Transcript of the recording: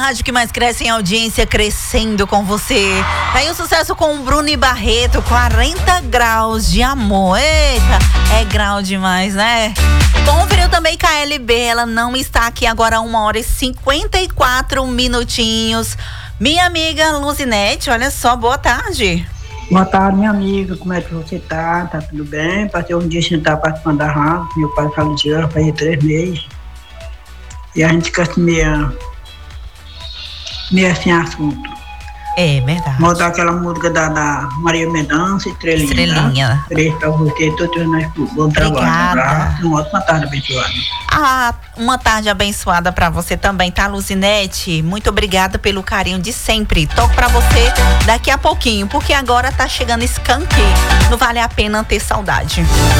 rádio que mais cresce em audiência, crescendo com você. Tá aí o sucesso com o Bruno e Barreto, 40 graus de amor. Eita, é grau demais, né? Conferiu também KLB, ela não está aqui agora, 1h54 minutinhos. Minha amiga Luzinete, olha só, boa tarde. Boa tarde, minha amiga, como é que você tá? Tá tudo bem? Passei um dia sem estar participando da rádio, meu pai faleceu, faz 3 meses. E a gente fica assim meio sem assunto. É verdade. Mandar aquela música da Maria Mendonça, Estrelinha. Beijo pra você, todos nós bom trabalho. Uma ótima tarde abençoada. Uma tarde abençoada pra você também, tá, Luzinete? Muito obrigada pelo carinho de sempre. Toco pra você daqui a pouquinho, porque agora tá chegando Skank. Não vale a pena ter saudade.